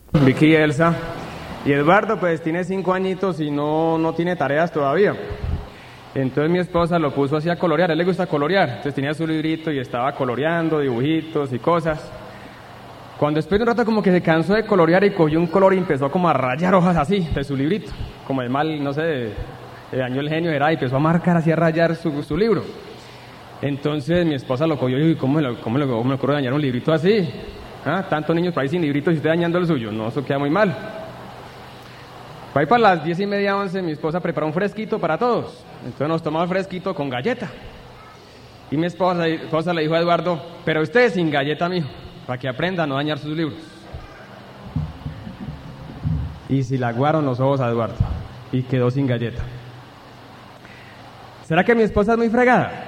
Vicky y Elsa. Y Eduardo pues tiene 5 añitos y no tiene tareas todavía. Entonces mi esposa lo puso así a colorear, a él le gusta colorear. Entonces tenía su librito y estaba coloreando, dibujitos y cosas. Cuando después de un rato como que se cansó de colorear y cogió un color y empezó como a rayar hojas así de su librito. Como de mal, no sé, dañó el genio, era, y empezó a marcar así, a rayar su libro. Entonces mi esposa lo cogió y dijo, ¿cómo me ocurre dañar un librito así? ¿Ah? Tantos niños por ahí sin libritos y usted dañando el suyo. No, eso queda muy mal. Para ahí para las 10:30, 11, mi esposa preparó un fresquito para todos. Entonces nos tomamos el fresquito con galleta. Y mi esposa le dijo a Eduardo, pero usted sin galleta, mijo, para que aprenda a no dañar sus libros. Y se le aguaron los ojos a Eduardo y quedó sin galleta. ¿Será que mi esposa es muy fregada?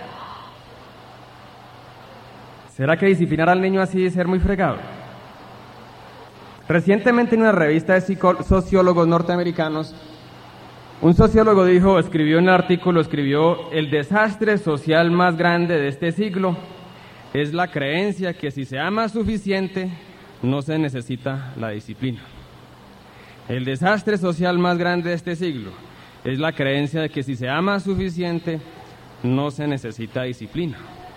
¿Será que disciplinar al niño así es ser muy fregado? Recientemente en una revista de sociólogos norteamericanos, un sociólogo escribió en un artículo, el desastre social más grande de este siglo es la creencia que si se ama suficiente, no se necesita la disciplina. El desastre social más grande de este siglo es la creencia de que si se ama suficiente, no se necesita disciplina.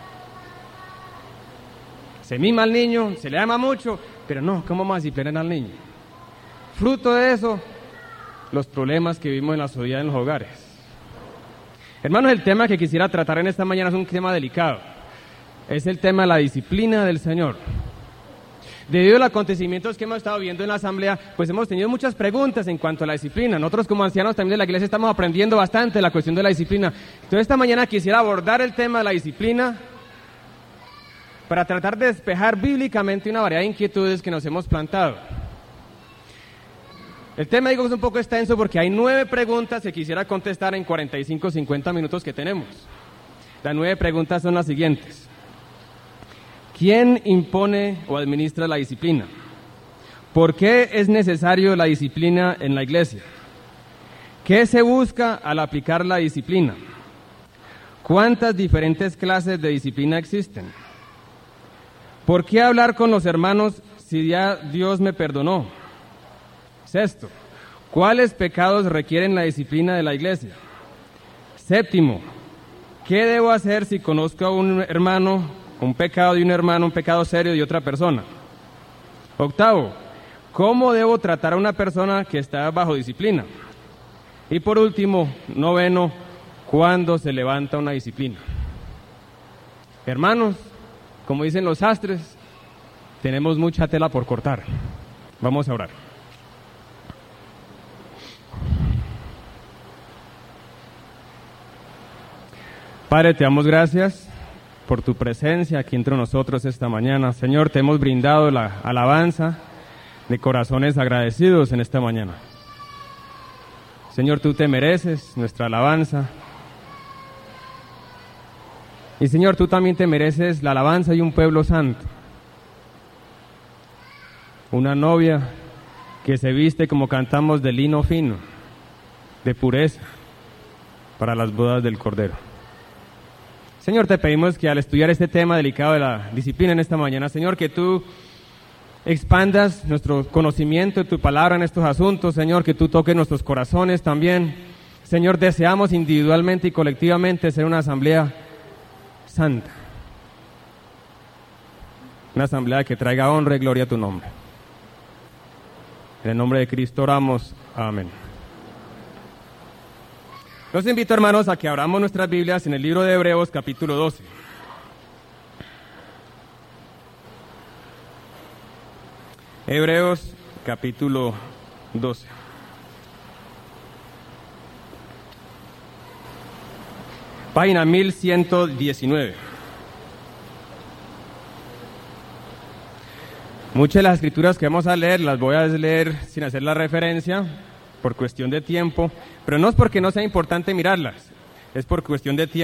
Se mima al niño, se le ama mucho, pero no, ¿cómo vamos a disciplinar al niño? Fruto de eso, los problemas que vivimos en la sociedad, en los hogares. Hermanos, el tema que quisiera tratar en esta mañana es un tema delicado. Es el tema de la disciplina del Señor. Debido a los acontecimientos que hemos estado viendo en la asamblea, pues hemos tenido muchas preguntas en cuanto a la disciplina. Nosotros como ancianos también de la iglesia estamos aprendiendo bastante la cuestión de la disciplina. Entonces esta mañana quisiera abordar el tema de la disciplina para tratar de despejar bíblicamente una variedad de inquietudes que nos hemos plantado. El tema, es un poco extenso porque hay 9 preguntas que quisiera contestar en 45-50 minutos que tenemos. Las 9 preguntas son las siguientes. ¿Quién impone o administra la disciplina? ¿Por qué es necesario la disciplina en la iglesia? ¿Qué se busca al aplicar la disciplina? ¿Cuántas diferentes clases de disciplina existen? ¿Por qué hablar con los hermanos si ya Dios me perdonó? Sexto, ¿cuáles pecados requieren la disciplina de la iglesia? Séptimo, ¿qué debo hacer si conozco a un hermano, un pecado de un hermano, un pecado serio de otra persona? Octavo, ¿cómo debo tratar a una persona que está bajo disciplina? Y por último, noveno, ¿cuándo se levanta una disciplina? Hermanos, como dicen los sastres, tenemos mucha tela por cortar. Vamos a orar. Padre, te damos gracias por tu presencia aquí entre nosotros esta mañana. Señor, te hemos brindado la alabanza de corazones agradecidos en esta mañana. Señor, tú te mereces nuestra alabanza. Y Señor, tú también te mereces la alabanza de un pueblo santo. Una novia que se viste como cantamos de lino fino, de pureza, para las bodas del Cordero. Señor, te pedimos que al estudiar este tema delicado de la disciplina en esta mañana, Señor, que tú expandas nuestro conocimiento de tu palabra en estos asuntos, Señor, que tú toques nuestros corazones también. Señor, deseamos individualmente y colectivamente ser una asamblea santa, una asamblea que traiga honra y gloria a tu nombre. En el nombre de Cristo oramos, amén. Los invito, hermanos, a que abramos nuestras Biblias en el libro de Hebreos, capítulo 12. Hebreos, capítulo 12. Página 1119. Muchas de las escrituras que vamos a leer las voy a leer sin hacer la referencia por cuestión de tiempo, pero no es porque no sea importante mirarlas, es por cuestión de tiempo.